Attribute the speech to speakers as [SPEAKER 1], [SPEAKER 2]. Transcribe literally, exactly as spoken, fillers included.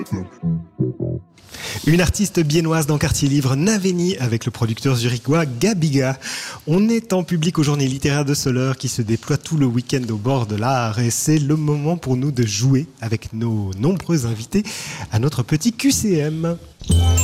[SPEAKER 1] Une artiste biennoise dans Quartier Livre, Naveni, avec le producteur zurichois Gabiga. On est en public aux Journées littéraires de Soleure qui se déploient tout le week-end au bord de l'art et c'est le moment pour nous de jouer avec nos nombreux invités à notre petit Q C M.